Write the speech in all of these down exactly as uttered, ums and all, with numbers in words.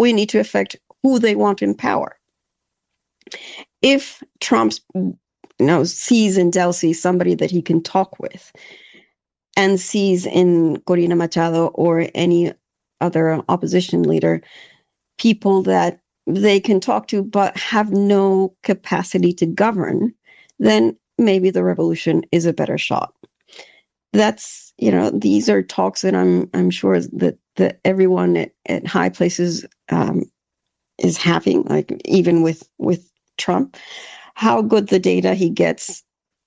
we need to affect who they want in power. If Trump, you know, sees in Delcy somebody that he can talk with, and sees in Corina Machado or any other opposition leader people that they can talk to but have no capacity to govern, then maybe the revolution is a better shot. That's, you know, these are talks that I'm I'm sure that, that everyone at, at high places um, is having, like even with, with Trump. How good the data he gets,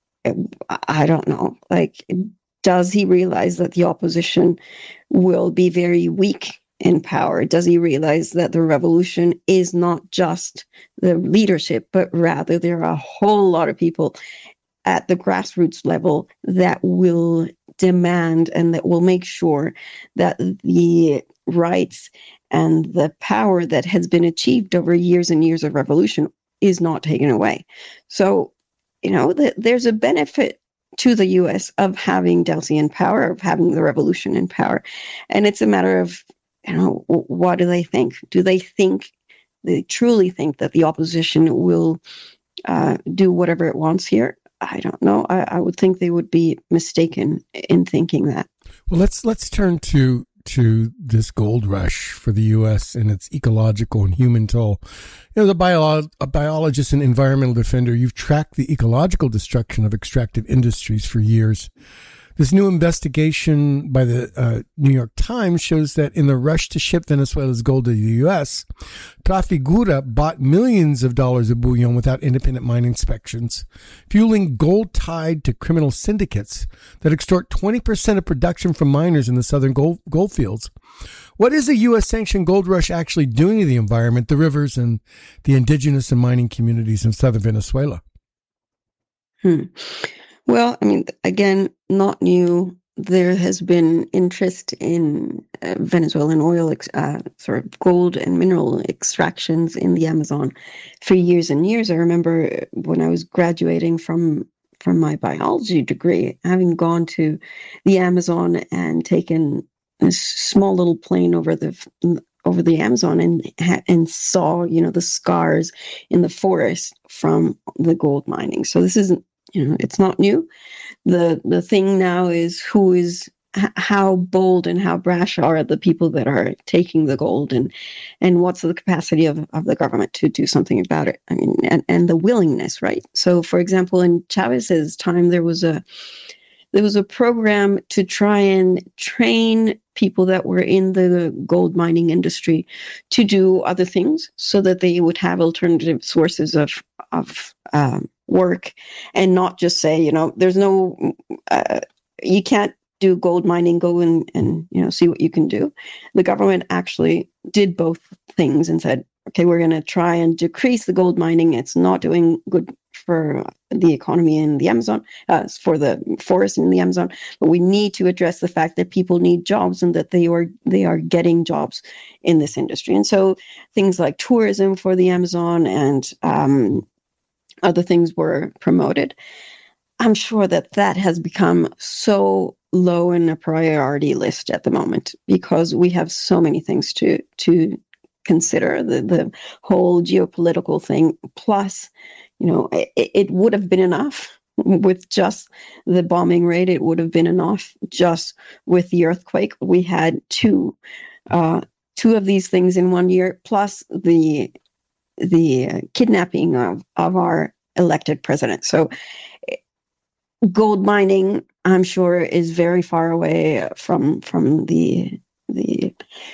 I don't know. Like, does he realize that the opposition will be very weak in power? Does he realize that the revolution is not just the leadership, but rather there are a whole lot of people at the grassroots level that will demand and that will make sure that the rights and the power that has been achieved over years and years of revolution is not taken away? So, you know, the, there's a benefit to the U S of having Delcy in power, of having the revolution in power. And it's a matter of, you know, what do they think? Do they think, they truly think that the opposition will uh, do whatever it wants here? I don't know. I, I would think they would be mistaken in thinking that. Well, let's let's turn to to this gold rush for the U S and its ecological and human toll. You know, as a, bio, a biologist and environmental defender, you've tracked the ecological destruction of extractive industries for years. This new investigation by the uh, New York Times shows that in the rush to ship Venezuela's gold to the U S, Trafigura bought millions of dollars of bullion without independent mine inspections, fueling gold tied to criminal syndicates that extort twenty percent of production from miners in the southern gold, gold fields. What is a U S-sanctioned gold rush actually doing to the environment, the rivers, and the indigenous and mining communities in southern Venezuela? Hmm. Well, I mean, again, not new. There has been interest in uh, Venezuelan oil, ex- uh, sort of gold and mineral extractions in the Amazon for years and years. I remember when I was graduating from from my biology degree, having gone to the Amazon and taken a small little plane over the over the Amazon and and saw, you know, the scars in the forest from the gold mining. So this isn't, you know, it's not new. The the thing now is who is h- how bold and how brash are the people that are taking the gold, and and what's the capacity of, of the government to do something about it. I mean, and, and the willingness, right? So, for example, in Chavez's time, there was a there was a program to try and train people that were in the gold mining industry to do other things so that they would have alternative sources of of um, work, and not just say, you know, there's no, uh, you can't do gold mining, go and, and, you know, see what you can do. The government actually did both things and said, okay, we're going to try and decrease the gold mining. It's not doing good for the economy in the Amazon, uh, for the forest in the Amazon, but we need to address the fact that people need jobs and that they are they are getting jobs in this industry. And so things like tourism for the Amazon and um, other things were promoted. I'm sure that that has become so low in a priority list at the moment because we have so many things to to consider, the the whole geopolitical thing. Plus, you know, it, it would have been enough with just the bombing raid. It would have been enough just with the earthquake. We had two, uh, two of these things in one year, plus the the kidnapping of, of our elected president. So gold mining, I'm sure, is very far away from from the the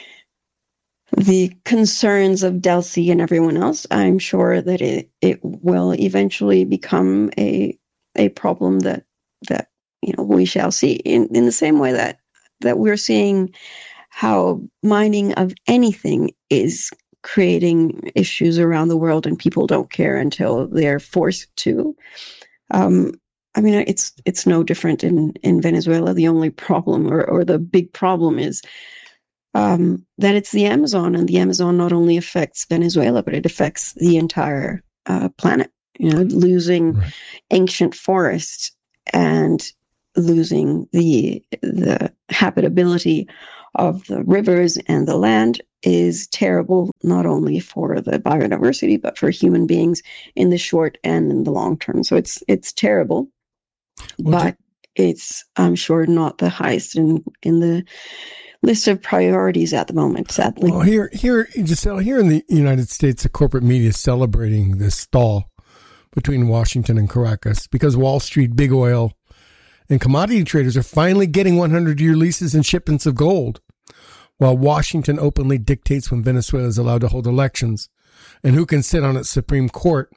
the concerns of Delcy and everyone else. I'm sure that it, it will eventually become a a problem that that you know we shall see, in, in the same way that that we're seeing how mining of anything is creating issues around the world and people don't care until they're forced to. Um, I mean, it's it's no different in, in Venezuela. The only problem, or, or the big problem, is um, that it's the Amazon, and the Amazon not only affects Venezuela, but it affects the entire uh, planet. You know, losing right. ancient forests and losing the the habitability of the rivers and the land is terrible, not only for the biodiversity, but for human beings in the short and in the long term. So it's it's terrible, well, but do- it's, I'm sure, not the highest in, in the list of priorities at the moment, sadly. Well, here, here, Giselle, here in the United States, the corporate media is celebrating this thaw between Washington and Caracas because Wall Street, big oil, and commodity traders are finally getting hundred-year leases and shipments of gold, while Washington openly dictates when Venezuela is allowed to hold elections and who can sit on its Supreme Court.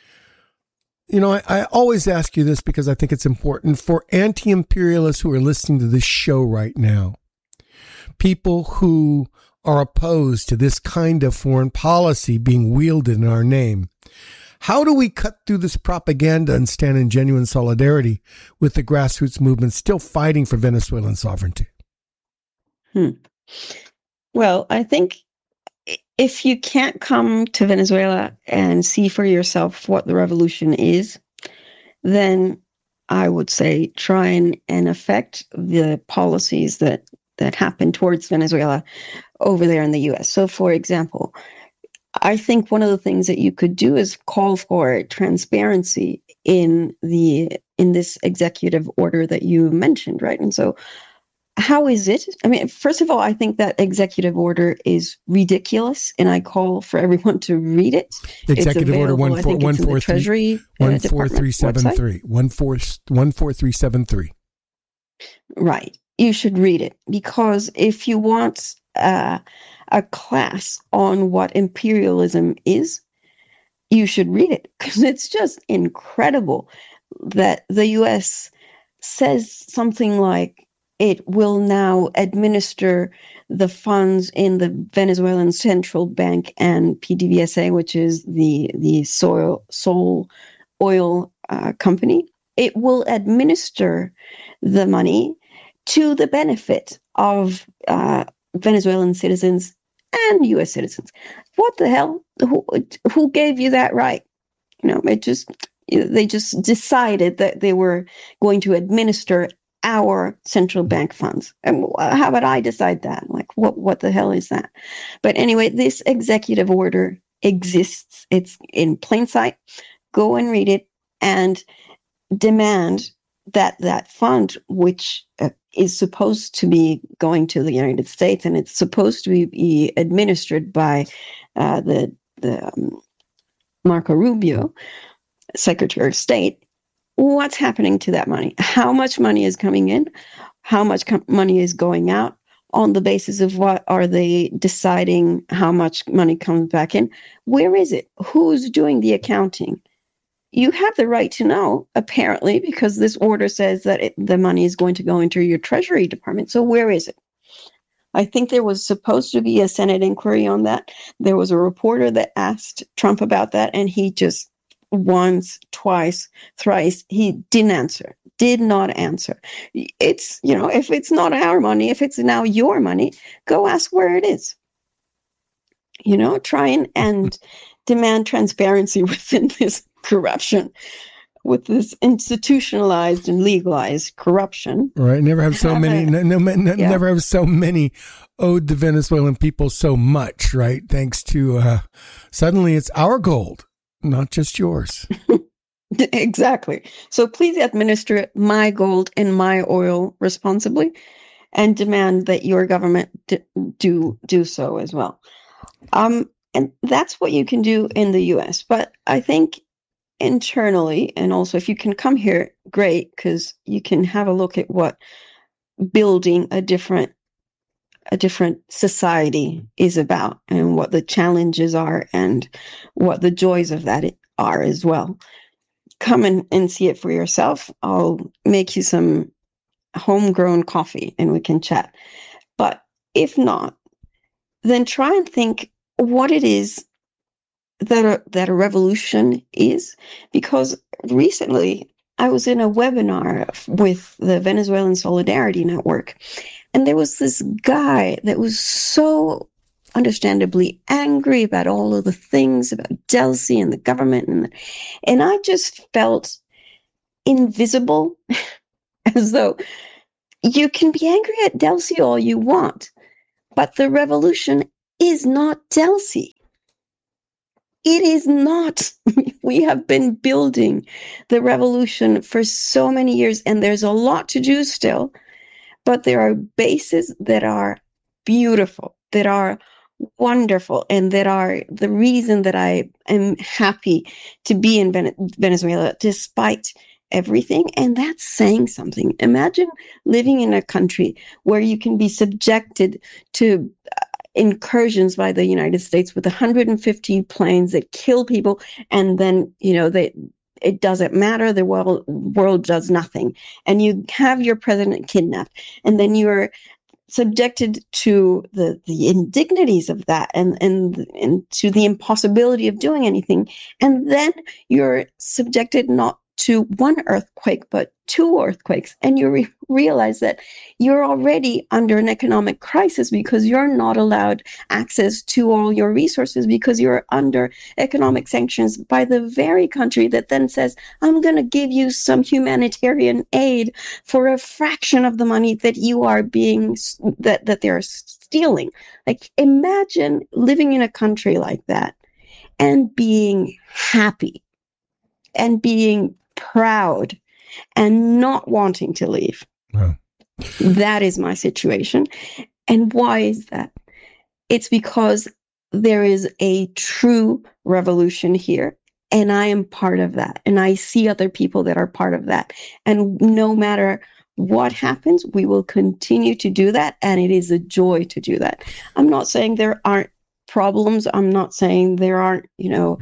You know, I, I always ask you this because I think it's important for anti-imperialists who are listening to this show right now, people who are opposed to this kind of foreign policy being wielded in our name. How do we cut through this propaganda and stand in genuine solidarity with the grassroots movement still fighting for Venezuelan sovereignty? Hmm. Well, I think if you can't come to Venezuela and see for yourself what the revolution is, then I would say try and, and affect the policies that, that happen towards Venezuela over there in the U S. So, for example, I think one of the things that you could do is call for transparency in the in this executive order that you mentioned, right? And so how is it? I mean, first of all, I think that executive order is ridiculous, and I call for everyone to read it. Executive order one four one four three one four three seven three one four one four three seven three. Right, you should read it, because if you want uh, a class on what imperialism is, you should read it, because it's just incredible that the U S says something like it will now administer the funds in the Venezuelan Central Bank and P D V S A, which is the the soil Sol oil uh, company. It will administer the money to the benefit of uh, Venezuelan citizens and U S citizens. What the hell? Who, who gave you that right? You know, it just they just decided that they were going to administer our central bank funds. And how would I decide that? Like, what, what the hell is that? But anyway, this executive order exists. It's in plain sight. Go and read it and demand that that fund, which uh, is supposed to be going to the United States, and it's supposed to be, be administered by uh, the, the um, Marco Rubio, Secretary of State. What's happening to that money? How much money is coming in? How much com- money is going out? On the basis of what are they deciding how much money comes back in? Where is it? Who's doing the accounting? You have the right to know, apparently, because this order says that it, the money is going to go into your Treasury Department. So where is it? I think there was supposed to be a Senate inquiry on that. There was a reporter that asked Trump about that, and he just once, twice, thrice, he didn't answer, did not answer. It's, you know, if it's not our money, if it's now your money, go ask where it is. You know, try and, and demand transparency within this corruption, with this institutionalized and legalized corruption. Right. Never have so many, no, no, no, yeah. never have so many owed the Venezuelan people so much, right? Thanks to, uh, suddenly it's our gold, not just yours. Exactly. So please administer my gold and my oil responsibly, and demand that your government d- do do so as well. Um, and that's what you can do in the U S. But I think internally, and also if you can come here, great, because you can have a look at what building a different a different society is about, and what the challenges are, and what the joys of that are as well. Come and, and see it for yourself. I'll make you some homegrown coffee and we can chat. But if not, then try and think what it is that a, that a revolution is. Because recently I was in a webinar with the Venezuelan Solidarity Network, and there was this guy that was so understandably angry about all of the things about Delcy and the government. And, and I just felt invisible, as though you can be angry at Delcy all you want, But the revolution is not Delcy. It is not. We have been building the revolution for so many years, and there's a lot to do still, but there are bases that are beautiful, that are wonderful, and that are the reason that I am happy to be in Venezuela despite everything. And that's saying something. Imagine living in a country where you can be subjected to incursions by the United States with one hundred fifty planes that kill people, and then, you know, they it doesn't matter, the world world does nothing, and you have your president kidnapped, and then you're subjected to the the indignities of that, and and and to the impossibility of doing anything, and then you're subjected not to one earthquake, but two earthquakes. And you re- realize that you're already under an economic crisis because you're not allowed access to all your resources because you're under economic sanctions by the very country that then says, I'm going to give you some humanitarian aid for a fraction of the money that you are being, that, that they're stealing. Like, imagine living in a country like that and being happy and being proud and not wanting to leave. Wow. That is my situation. And why is that? It's because there is a true revolution here, and I am part of that. And I see other people that are part of that. And no matter what happens, we will continue to do that. And it is a joy to do that. I'm not saying there aren't problems. I'm not saying there aren't, you know,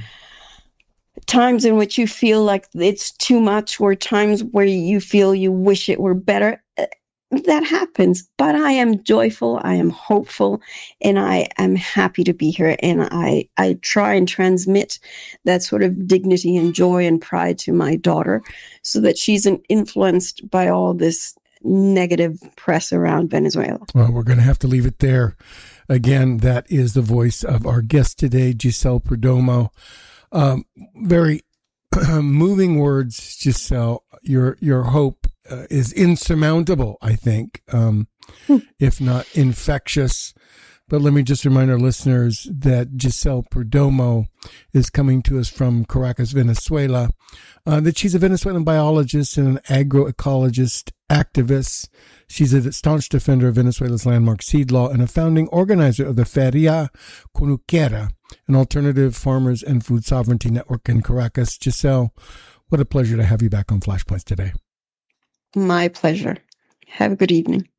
times in which you feel like it's too much, or times where you feel you wish it were better. That happens, but I am joyful, I am hopeful, and I am happy to be here. And I, I try and transmit that sort of dignity and joy and pride to my daughter so that she's influenced by all this negative press around Venezuela. Well, we're going to have to leave it there. Again, that is the voice of our guest today, Giselle Perdomo. Um, very moving words, Giselle. Your your hope uh, is insurmountable, I think, um, hmm. if not infectious. But let me just remind our listeners that Giselle Perdomo is coming to us from Caracas, Venezuela, uh, that she's a Venezuelan biologist and an agroecologist activist. She's a staunch defender of Venezuela's landmark seed law and a founding organizer of the Feria Conuquera, an alternative farmers and food sovereignty network in Caracas. Giselle, what a pleasure to have you back on Flashpoints today. My pleasure. Have a good evening.